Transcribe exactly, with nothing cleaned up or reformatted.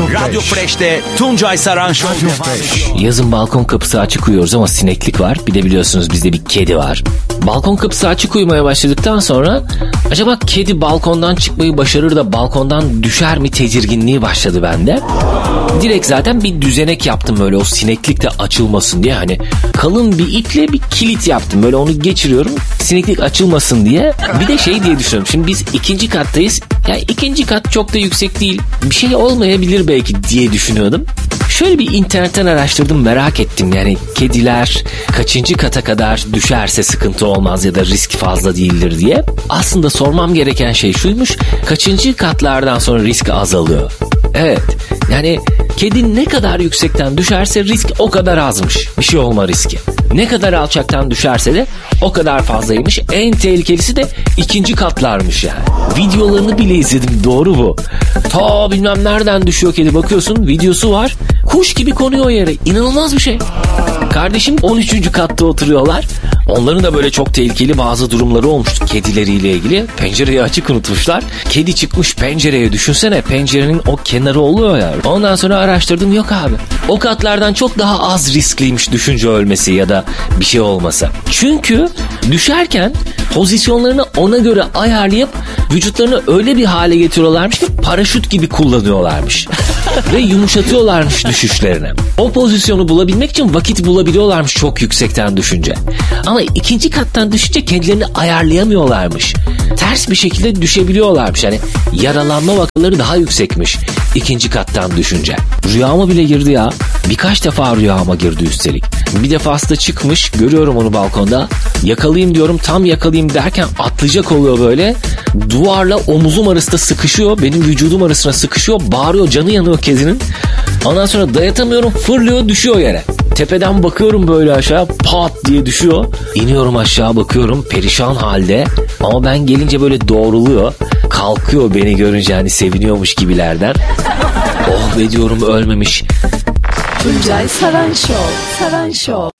Radyo Fresh'te Tuncay Saran Show devam ediyor. Yazın balkon kapısı açık uyuyoruz ama sineklik var. Bir de biliyorsunuz bizde bir kedi var. Balkon kapısı açık uyumaya başladıktan sonra acaba kedi balkondan çıkmayı başarır da balkondan düşer mi tedirginliği başladı bende. Direkt zaten bir düzenek yaptım böyle o sineklik de açılmasın diye. Hani kalın bir iple bir kilit yaptım. Böyle onu geçiriyorum sineklik açılmasın diye. Bir de şey diye düşünüyorum. Şimdi biz ikinci kattayız. Yani ikinci kat çok da yüksek değil. Bir şey olmayabilir belki diye düşünüyordum. Şöyle bir internetten araştırdım, merak ettim. Yani kediler kaçıncı kata kadar düşerse sıkıntı olmaz ya da risk fazla değildir diye. Aslında sormam gereken şey şuymuş. Kaçıncı katlardan sonra risk azalıyor? Evet. Yani kedi ne kadar yüksekten düşerse risk o kadar azmış. Bir şey olma riski. Ne kadar alçaktan düşerse de o kadar fazlaymış. En tehlikelisi de ikinci katlarmış yani. Videolarını bile izledim, doğru bu. Ta bilmem nereden düşüyor kedi, bakıyorsun videosu var. Kuş gibi konuyor yere. İnanılmaz bir şey. Kardeşim on üçüncü katta oturuyorlar. Onların da böyle çok tehlikeli bazı durumları olmuştu kedileriyle ilgili. Pencereyi açık unutmuşlar. Kedi çıkmış pencereye, düşünsene, pencerenin o kenarı oluyor ya. Ondan sonra araştırdım, yok abi. O katlardan çok daha az riskliymiş düşünce ölmesi ya da bir şey olması. Çünkü düşerken pozisyonlarını ona göre ayarlayıp vücutlarını öyle bir hale getiriyorlarmış ki paraşüt gibi kullanıyorlarmış. Ve yumuşatıyorlarmış düşüşlerine. O pozisyonu bulabilmek için vakit bulabiliyorlarmış çok yüksekten düşünce. Ama ikinci kattan düşünce kendilerini ayarlayamıyorlarmış. Ters bir şekilde düşebiliyorlarmış. Yani yaralanma vakaları daha yüksekmiş ikinci kattan düşünce. Rüyama bile girdi ya. Birkaç defa rüyama girdi üstelik. Bir defasında çıkmış, görüyorum onu balkonda. Yakalayayım diyorum, tam yakalayayım derken atlayacak oluyor böyle. Duvarla omuzum arasında sıkışıyor. Benim vücudum arasına sıkışıyor. Bağırıyor, canı yanıyor kedinin. Ondan sonra dayatamıyorum, fırlıyor, düşüyor yere. Tepeden bakıyorum böyle aşağı, pat diye düşüyor. İniyorum aşağı, bakıyorum perişan halde. Ama ben gelince böyle doğruluyor. Kalkıyor beni görünce, hani seviniyormuş gibilerden. Oh be diyorum, ölmemiş. Tuncay Saran Show. Saran Show.